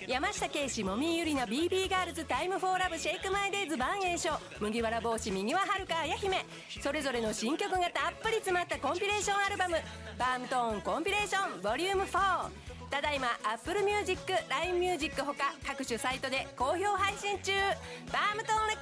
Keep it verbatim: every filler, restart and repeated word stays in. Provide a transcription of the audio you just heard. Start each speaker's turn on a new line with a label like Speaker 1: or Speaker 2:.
Speaker 1: 山下圭史、もみゆりな ビービー ガールズ、タイムフォーラブ、シェイクマイデイズ、バンエイショ、麦わら帽子、右ははるか、あや姫、それぞれの新曲がたっぷり詰まったコンピレーションアルバム、パームトーンコンピレーションボリュームフォー、ただいま Apple Music、ライン Music ほか各種サイトで好評配信中。パームトーンレコ